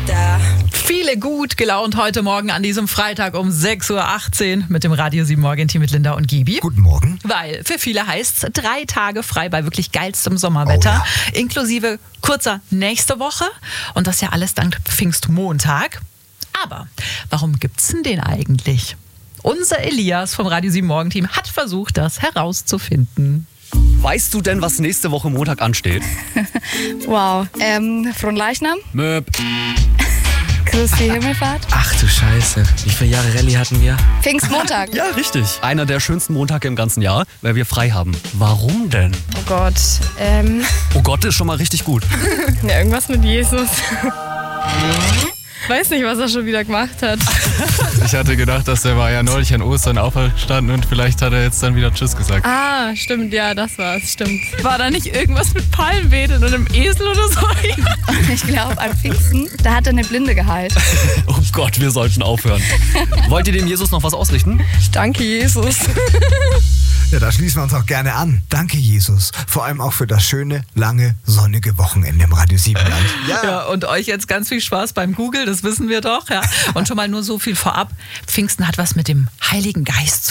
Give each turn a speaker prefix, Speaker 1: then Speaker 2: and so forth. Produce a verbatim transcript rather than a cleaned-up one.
Speaker 1: Wetter.
Speaker 2: Viele gut gelaunt heute Morgen an diesem Freitag um sechs Uhr achtzehn mit dem Radio sieben Morgen-Team mit Linda und Gibi.
Speaker 3: Guten Morgen.
Speaker 2: Weil für viele heißt es drei Tage frei bei wirklich geilstem Sommerwetter,
Speaker 3: Oh ja.
Speaker 2: Inklusive kurzer nächste Woche und das ja alles dank Pfingstmontag. Aber warum gibt's denn den eigentlich? Unser Elias vom Radio sieben Morgen-Team hat versucht, das herauszufinden.
Speaker 4: Weißt du denn, was nächste Woche Montag ansteht?
Speaker 5: Wow. Ähm, Fronleichnam?
Speaker 4: Möp.
Speaker 5: Christi Himmelfahrt?
Speaker 6: Ach du Scheiße. Wie viele Jahre Rallye hatten wir?
Speaker 5: Pfingstmontag.
Speaker 4: Ja, richtig. Einer der schönsten Montage im ganzen Jahr, weil wir frei haben. Warum denn?
Speaker 5: Oh Gott. Ähm,
Speaker 4: Oh Gott, ist schon mal richtig gut.
Speaker 5: ja, irgendwas mit Jesus. Weiß nicht, was er schon wieder gemacht hat.
Speaker 7: Ich hatte gedacht, dass der war ja neulich an Ostern auferstanden und vielleicht hat er jetzt dann wieder Tschüss gesagt.
Speaker 5: Ah, stimmt, ja, das war's, stimmt. War da nicht irgendwas mit Palmwedeln und einem Esel oder so? Ich glaube, an Pfingsten, da hat er eine Blinde geheilt.
Speaker 4: Oh Gott, wir sollten aufhören. Wollt ihr dem Jesus noch was ausrichten?
Speaker 5: Danke, Jesus.
Speaker 3: Ja, da schließen wir uns auch gerne an. Danke, Jesus. Vor allem auch für das schöne, lange, sonnige Wochenende im Radio sieben Land.
Speaker 2: Ja, und euch jetzt ganz viel Spaß beim Google, das wissen wir doch. Ja. Und schon mal nur so viel vorab. Pfingsten hat was mit dem Heiligen Geist zu